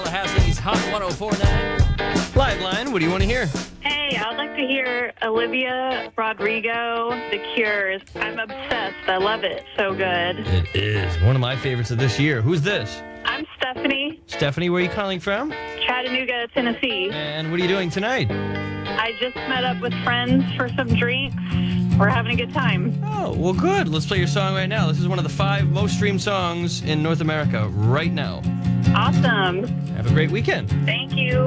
Tallahassee's Hot 104.9. Live line, what do you want to hear? Hey, I'd like to hear Olivia Rodrigo, The Cures. I'm obsessed. I love it. So good. It is one of my favorites of this year. Who's this? I'm Stephanie, Stephanie, where are you calling from? Chattanooga, Tennessee. And what are you doing tonight? I just met up with friends for some drinks. We're having a good time. Oh, well, good. Let's play your song right now. This is one of the 5 most streamed songs in North America right now. Awesome. Have a great weekend. Thank you.